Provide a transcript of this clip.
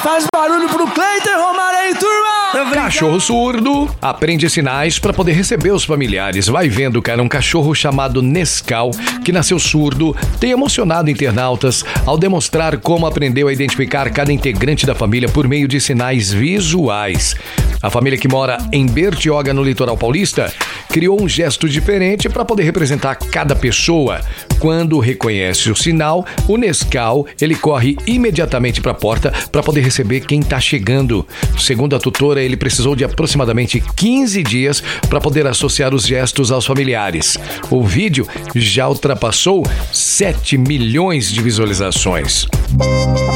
Faz barulho pro Cleiton Romário aí, turma! Cachorro surdo aprende sinais para poder receber os familiares. Vai vendo, cara, um cachorro chamado Nescau, que nasceu surdo, tem emocionado internautas ao demonstrar como aprendeu a identificar cada integrante da família por meio de sinais visuais. A família que mora em Bertioga, no litoral paulista, criou um gesto diferente para poder representar cada pessoa. Quando reconhece o sinal, o Nescau, ele corre imediatamente para a porta para poder receber quem está chegando. Segundo a tutora, ele precisou de aproximadamente 15 dias para poder associar os gestos aos familiares. O vídeo já ultrapassou 7 milhões de visualizações.